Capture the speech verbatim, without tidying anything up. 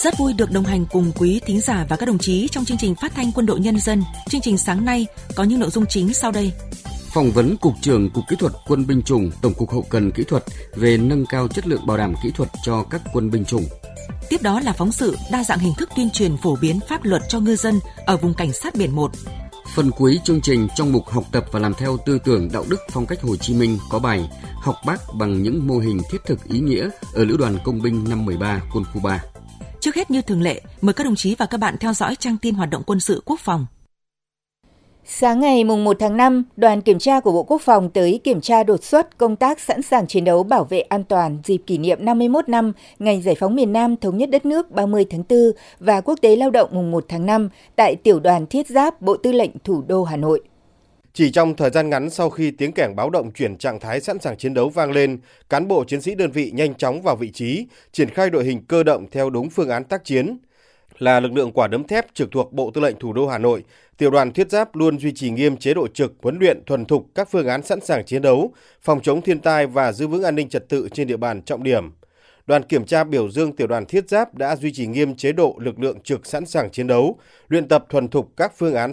Rất vui được đồng hành cùng quý thính giả và các đồng chí trong chương trình phát thanh Quân đội Nhân dân. Chương trình sáng nay có những nội dung chính sau đây. Phỏng vấn Cục trưởng Cục Kỹ thuật Quân binh chủng, Tổng cục Hậu cần Kỹ thuật về nâng cao chất lượng bảo đảm kỹ thuật cho các quân binh chủng. Tiếp đó là phóng sự đa dạng hình thức tuyên truyền phổ biến pháp luật cho ngư dân ở vùng cảnh sát biển một. Phần cuối chương trình trong mục học tập và làm theo tư tưởng đạo đức phong cách Hồ Chí Minh có bài Học Bác bằng những mô hình thiết thực ý nghĩa ở Lữ đoàn Công binh năm mười ba Quân khu ba. Trước hết như thường lệ, mời các đồng chí và các bạn theo dõi trang tin hoạt động quân sự quốc phòng. Sáng ngày mùng một tháng năm, đoàn kiểm tra của Bộ Quốc phòng tới kiểm tra đột xuất công tác sẵn sàng chiến đấu bảo vệ an toàn dịp kỷ niệm năm mươi mốt năm ngày giải phóng miền Nam thống nhất đất nước ba mươi tháng tư và Quốc tế Lao động mùng một tháng năm tại Tiểu đoàn Thiết giáp Bộ Tư lệnh Thủ đô Hà Nội. Chỉ trong thời gian ngắn sau khi tiếng kẻng báo động chuyển trạng thái sẵn sàng chiến đấu vang lên, cán bộ chiến sĩ đơn vị nhanh chóng vào vị trí, triển khai đội hình cơ động theo đúng phương án tác chiến. Là lực lượng quả đấm thép trực thuộc Bộ Tư lệnh Thủ đô Hà Nội, Tiểu đoàn Thiết giáp luôn duy trì nghiêm chế độ trực, huấn luyện thuần thục các phương án sẵn sàng chiến đấu, phòng chống thiên tai và giữ vững an ninh trật tự trên địa bàn trọng điểm. Đoàn kiểm tra biểu dương Tiểu đoàn Thiết giáp đã duy trì nghiêm chế độ lực lượng trực sẵn sàng chiến đấu, luyện tập thuần thục các phương án